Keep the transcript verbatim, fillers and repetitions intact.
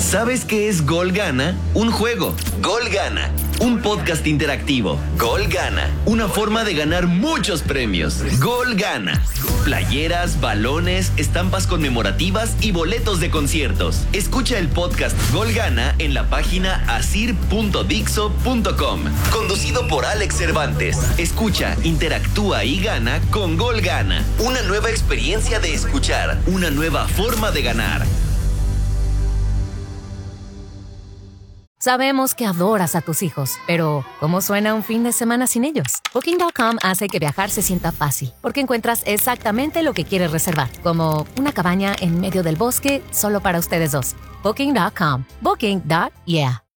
¿Sabes qué es Gol Gana? Un juego. Gol Gana. Un podcast interactivo. Gol Gana. Una forma de ganar muchos premios. Gol Gana. Playeras, balones, estampas conmemorativas y boletos de conciertos. Escucha el podcast Gol Gana en la página asir punto dixo punto com. Conducido por Alex Cervantes. Escucha, interactúa y gana con Gol Gana. Una nueva experiencia de escuchar. Una nueva forma de ganar. Sabemos que adoras a tus hijos, pero ¿cómo suena un fin de semana sin ellos? Booking punto com hace que viajar se sienta fácil, porque encuentras exactamente lo que quieres reservar, como una cabaña en medio del bosque solo para ustedes dos. Booking punto com. Booking. Yeah.